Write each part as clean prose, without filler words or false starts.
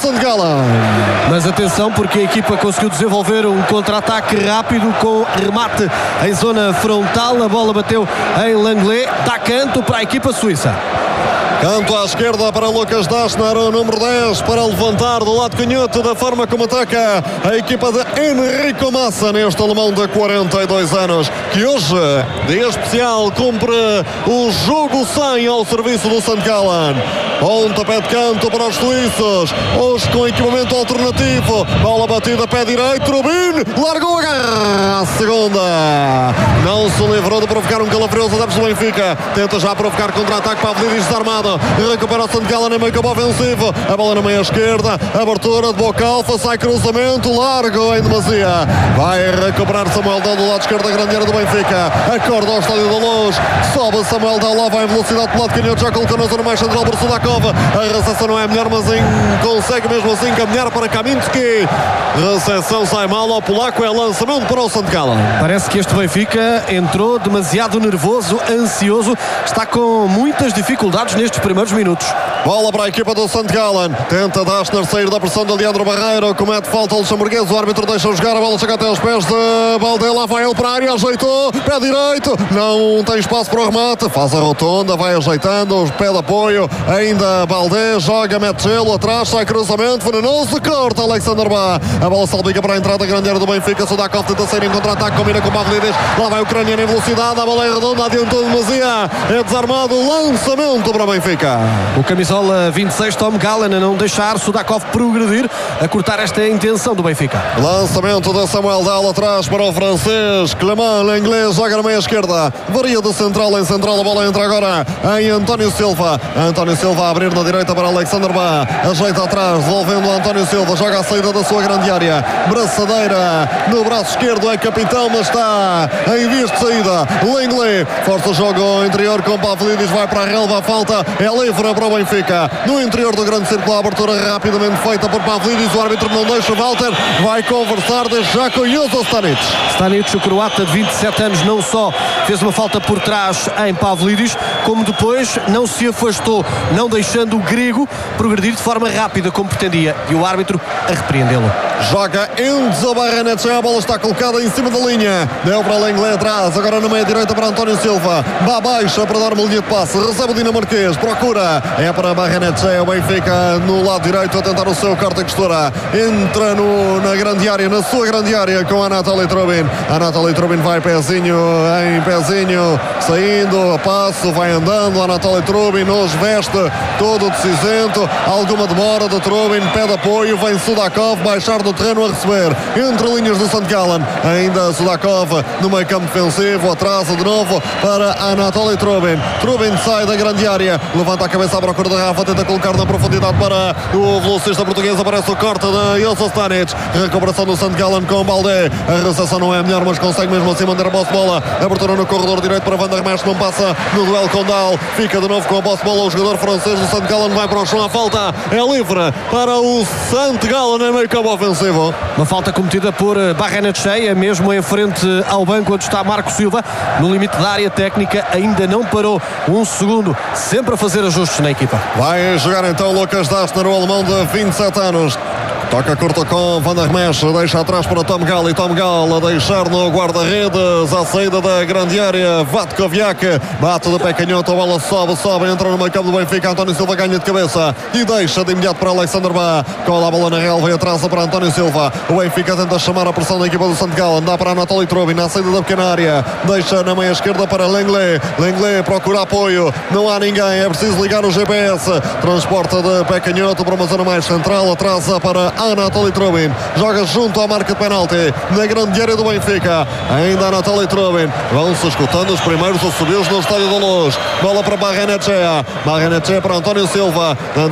St. Gallen. Mas atenção, porque a equipa conseguiu desenvolver um contra-ataque rápido com remate em zona frontal. A bola bateu em Langlais, dá canto para a equipa suíça. Canto à esquerda para Lucas Dashner, o número 10, para levantar do lado canhoto da forma como ataca a equipa de Enrico Massa, neste alemão de 42 anos, que hoje, dia especial, cumpre o jogo 100 ao serviço do St. Gallen. Pontapé de canto para os suíços, hoje com equipamento alternativo. Bola batida, pé direito, Rubin, largou a garra, a segunda. Não se livrou de provocar um calafrioso adeptos do Benfica. Tenta já provocar contra-ataque para Avelino desarmado. Recupera o St. Gallen em meio campo ofensivo. A bola na meia esquerda, abertura de Bocalfa, sai cruzamento, largo em demasia. Vai recuperar Samuel Dal do lado esquerdo da grande área do Benfica. Acorda ao Estádio da Luz, sobe Samuel Dal, lá vai em velocidade pelo lado canhoto, já colocou na zona mais central para Sudakov. A recepção não é melhor, mas consegue mesmo assim caminhar para Kaminski. Recepção sai mal ao polaco, é lançamento para o St. Gallen. Parece que este Benfica entrou demasiado nervoso, ansioso, está com muitas dificuldades nestes primeiros minutos. Bola para a equipa do St. Gallen, tenta Dashner sair da pressão de Leandro Barreiro, comete falta o luxemburguês, o árbitro deixa jogar, a bola chega até aos pés de Balde, lá vai ele para a área, ajeitou, pé direito, não tem espaço para o remate, faz a rotonda, vai ajeitando, o pé de apoio, ainda Balde, joga, mete gelo atrás, sai cruzamento, venenoso, corta Alexander Bá, a bola salpica para a entrada da grande área do Benfica, Sudakov tenta sair em contra-ataque, combina com o Pavlidis, lá vai o ucraniano em velocidade, a bola é redonda, adiantou demasiado, é desarmado, lançamento para o Benfica. O camisola 26, Tom Gallen, a não deixar Sudakov progredir, a cortar esta intenção do Benfica. Lançamento de Samuel Dal atrás para o francês, Clément Inglês joga na meia esquerda, varia de central em central, a bola entra agora em António Silva. António Silva a abrir na direita para Alexander Bá, ajeita atrás, devolvendo António Silva, joga a saída da sua grande área, braçadeira no braço esquerdo, é capitão, mas está em vias de saída. Langlais força o jogo ao interior com Pavlidis, vai para a relva, a falta é livre para o Benfica. No interior do grande círculo, a abertura rapidamente feita por Pavlidis, o árbitro não deixa, Walter vai conversar desde já com Jozo Stanic. Stanic, o croata de 27 anos, não só fez uma falta por trás em Pavlidis, como depois não se afastou, não deixando o grego progredir de forma rápida como pretendia, e o árbitro a repreendê-lo. Joga Enzo Barrenetxea, a bola está colocada em cima da linha, deu para Langlais atrás, agora na meia direita para António Silva, Bá baixa para dar uma linha de passe, recebe o dinamarquês, procura, é para Barrenetxea, o Benfica no lado direito a tentar o seu corte e costura, entra na grande área, na sua grande área com a Natalie Trubin. A Natalie Trubin vai pezinho em pezinho, saindo a passo, vai andando, a Natalie Trubin hoje veste todo decisento, alguma demora de Trubin, pé de apoio, vem Sudakov baixar do terreno a receber, entre linhas do St. Gallen, ainda Sudakov no meio campo defensivo, atrasa de novo para a Natalie Trubin. Trubin sai da grande área, levanta a cabeça à procura da Rafa, tenta colocar na profundidade para o velocista português, aparece o corte de Jozo Stanic, recuperação do St. Gallen com Balde, a recepção não é melhor, mas consegue mesmo assim manter a posse de bola, abertura no corredor direito para Van der Merch, não passa no duelo com Dal, fica de novo com a posse de bola, o jogador francês do St. Gallen vai para o chão, a falta é livre para o St. Gallen em meio campo ofensivo. Uma falta cometida por Barrenetxea, mesmo em frente ao banco onde está Marco Silva, no limite da área técnica, ainda não parou um segundo, sempre a fazer ajustes na equipa. Vai jogar então Lucas Dashner, o alemão de 27 anos. Toca curta com Van der Merch, deixa atrás para Tom Gal, e Tom Gal a deixar no guarda-redes, à saída da grande área, Vatkoviak, bate de pé canhoto, a bola sobe, entra no meio campo do Benfica, António Silva ganha de cabeça e deixa de imediato para Alexander Bá, cola a bola na relva e atrasa para António Silva, o Benfica tenta chamar a pressão da equipa do St. Gallen, dá para a Natalie Trubin, na saída da pequena área, deixa na meia esquerda para Langlais, procura apoio, não há ninguém, é preciso ligar o GPS, transporta de pé canhoto para uma zona mais central, atrasa para a Natalie Trubin, joga junto à marca de penalti na grande área do Benfica, ainda a Natalie Trubin, vão-se escutando os primeiros subios no Estádio da Luz, bola para Barrenetxea para António Silva,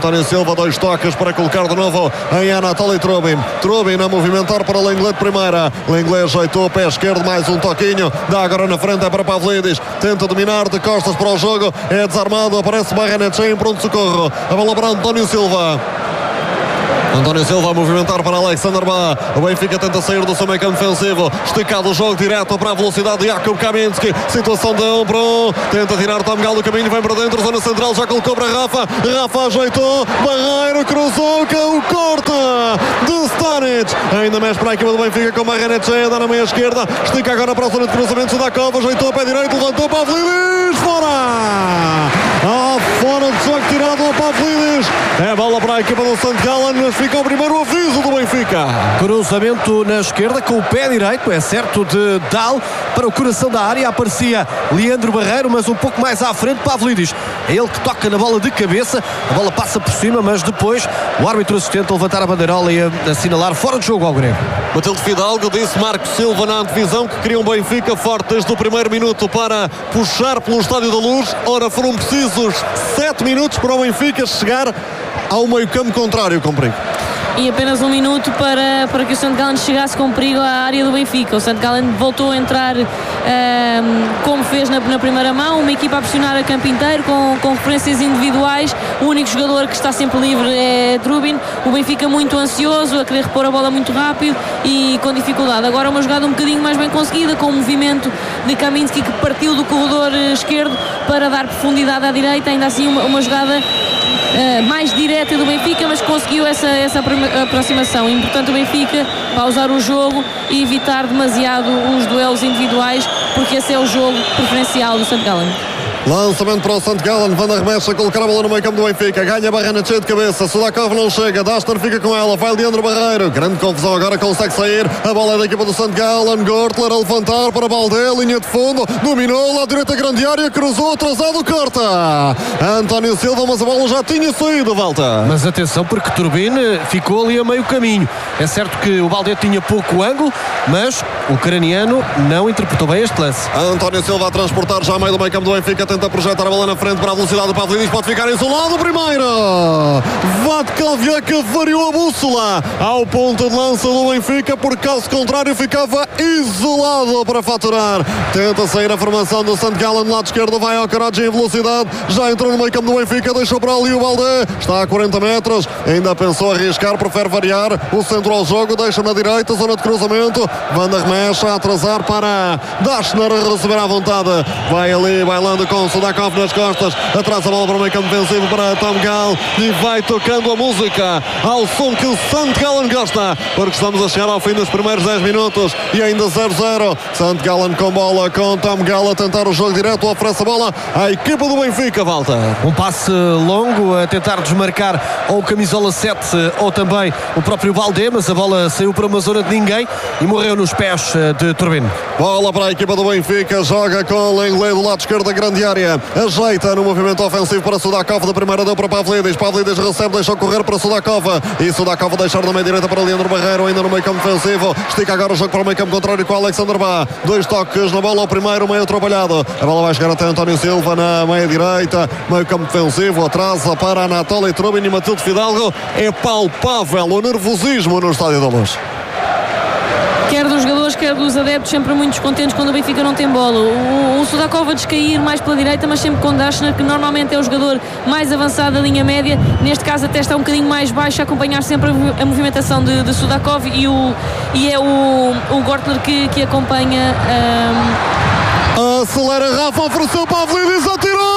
dois toques para colocar de novo em a Natalie Trubin a movimentar para Langlais de primeira, Langlais ajeitou o pé esquerdo, mais um toquinho, dá agora na frente, é para Pavlidis, tenta dominar de costas para o jogo, é desarmado, aparece Barrenetxea em pronto socorro, a bola para António Silva a movimentar para Alexander Bá, o Benfica tenta sair do seu meio campo defensivo, esticado o jogo direto para a velocidade de Jakub Kaminski, situação de 1 para 1, tenta tirar Tom Gal do caminho, vem para dentro, zona central, já colocou para Rafa ajeitou, Barreiro cruzou, o corte Marranich, ainda mais para a equipa do Benfica com Marranich a dar na meia esquerda, estica agora para a zona de cruzamento, Sudakov ajeitou a pé direito, levantou Pavlidis, fora! Fora de jogo, tirado a Pavlidis. É bola para a equipa do St. Gallen, mas fica o primeiro aviso do Benfica. Cruzamento na esquerda com o pé direito, é certo, de Dal para o coração da área. Aparecia Leandro Barreiro, mas um pouco mais à frente Pavlidis. É ele que toca na bola de cabeça, a bola passa por cima, mas depois o árbitro assistente a levantar a bandeirola e a assinalar fora de jogo ao grego. Matilde Fidalgo disse Marco Silva na antevisão que queria um Benfica forte desde o primeiro minuto para puxar pelo Estádio da Luz. Ora, foram precisos 7 minutos para o Benfica chegar ao meio-campo contrário com perigo. E apenas 1 minuto para que o St. Gallen chegasse com perigo à área do Benfica. O St. Gallen voltou a entrar como fez na primeira mão, uma equipa a pressionar a campo inteiro com referências individuais. O único jogador que está sempre livre é Trubin. O Benfica muito ansioso, a querer repor a bola muito rápido e com dificuldade. Agora uma jogada um bocadinho mais bem conseguida, com o movimento de Kaminski, que partiu do corredor esquerdo para dar profundidade à direita. Ainda assim uma jogada mais direta do Benfica, mas conseguiu essa aproximação. Importante o Benfica pausar o jogo e evitar demasiado os duelos individuais, porque esse é o jogo preferencial do St. Gallen. Lançamento para o St. Gallen, Van der Mesch a colocar a bola no meio campo do Benfica, ganha Barranich de cabeça, Sudakov não chega, Dastan fica com ela, vai Leandro Barreiro, grande confusão agora, consegue sair, a bola é da equipa do St. Gallen, Gortler a levantar para Baldé, linha de fundo, dominou, lá direita grande área, cruzou, atrasado, corta António Silva, mas a bola já tinha saído, volta. Mas atenção, porque Turbine ficou ali a meio caminho. É certo que o Baldé tinha pouco ângulo, mas o ucraniano não interpretou bem este lance. António Silva a transportar já a meio do meio campo do Benfica, tenta projetar a bola na frente para a velocidade do Pavlidis, pode ficar isolado, primeiro Vatkoviak variou a bússola ao ponto de lança do Benfica, por caso contrário ficava isolado para faturar. Tenta sair a formação do St. Gallen, lado esquerdo vai ao Karadzic em velocidade, já entrou no meio campo do Benfica, deixou para ali o Baldé, está a 40 metros, ainda pensou arriscar, prefere variar o centro ao jogo, deixa na direita, zona de cruzamento, Van der Mesch a atrasar para Dashner receber à vontade, vai ali bailando com Sudakov nas costas, atrás a bola para o meio campo defensivo para Tom Gall e vai tocando a música ao som que o St. Gallen gosta, porque estamos a chegar ao fim dos primeiros 10 minutos e ainda 0-0. St. Gallen com bola, com Tom Gall a tentar o jogo direto, oferece a bola à equipa do Benfica, volta. Um passe longo a tentar desmarcar ou o camisola 7 ou também o próprio Baldé, mas a bola saiu para uma zona de ninguém e morreu nos pés de Turbine. Bola para a equipa do Benfica, joga com Lenglet do lado esquerdo da grande área, ajeita no movimento ofensivo para Sudakov, da primeira deu para Pavlidis, Pavlidis recebe, deixou correr para Sudakov e Sudakov deixar na meia direita para Leandro Barreiro, ainda no meio campo defensivo, estica agora o jogo para o meio campo contrário com Alexander Bá, 2 toques na bola, o primeiro meio trabalhado, a bola vai chegar até António Silva na meia direita, meio campo defensivo, atrasa para Anatoly Trubin e Matilde Fidalgo. É palpável o nervosismo no Estádio da Luz. Quer dos jogadores, quer dos adeptos, sempre muito descontentes quando o Benfica não tem bola. O Sudakov a descair mais pela direita, mas sempre com Dashner, que normalmente é o jogador mais avançado da linha média. Neste caso até está um bocadinho mais baixo, a acompanhar sempre a movimentação de Sudakov e é o Gortler que acompanha. Acelera Rafa, ofereceu Pavlidis, atirou!